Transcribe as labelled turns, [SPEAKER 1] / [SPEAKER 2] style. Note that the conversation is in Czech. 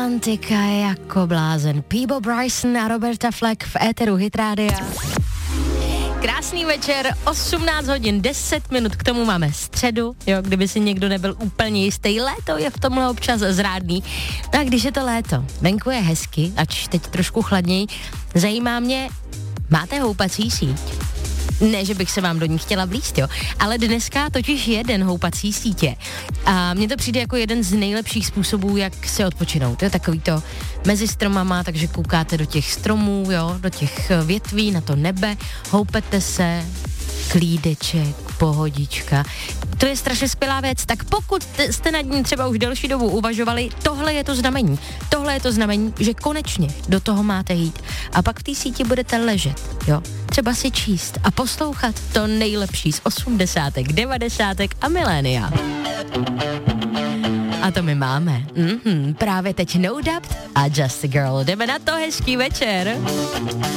[SPEAKER 1] romantika jako blázen. Peabo Bryson a Roberta Fleck v éteru Hit Rádia. Krásný večer, 18 hodin, 10 minut, k tomu máme středu, jo, kdyby si někdo nebyl úplně jistý, léto je v tomhle občas zrádný. No a když je to léto, venku je hezky, ač teď trošku chladněji, zajímá mě, máte houpací síť? Ne, že bych se vám do ní chtěla vlízt, jo, ale dneska totiž jeden houpací sítě a mně to přijde jako jeden z nejlepších způsobů, jak se odpočinout. To je takový to mezi stromama, takže koukáte do těch stromů, jo, do těch větví, na to nebe, houpete se, klídeček, pohodička. To je strašně skvělá věc, tak pokud jste nad ní třeba už delší dobu uvažovali, tohle je to znamení. Tohle je to znamení, že konečně do toho máte jít. A pak v té síti budete ležet, jo. Třeba si číst a poslouchat to nejlepší z 80., 90. a milénia. A to my máme. Právě teď No Doubt a Just a Girl. Jdeme na to, hezký večer.